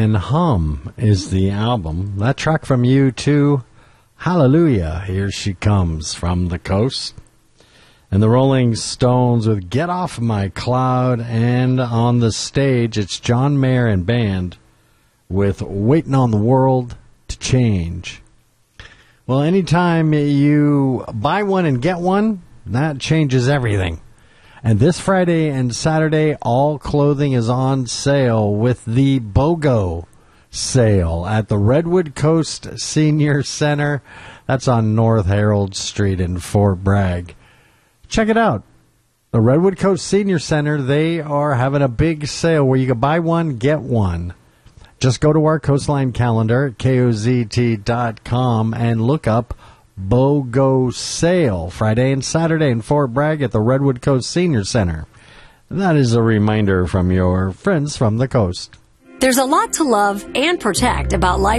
and Hum is the album. That track from U2, Hallelujah, Here She Comes from the Coast. And the Rolling Stones with Get Off My Cloud. And on the stage, it's John Mayer and band with Waiting on the World to Change. Well, anytime you buy one and get one, that changes everything. And this Friday and Saturday, all clothing is on sale with the BOGO sale at the Redwood Coast Senior Center. That's on North Herald Street in Fort Bragg. Check it out. The Redwood Coast Senior Center, they are having a big sale where you can buy one, get one. Just go to our Coastline calendar at KOZT.com and look up BOGO sale Friday and Saturday in Fort Bragg at the Redwood Coast Senior Center. That is a reminder from your friends from the coast. There's a lot to love and protect about life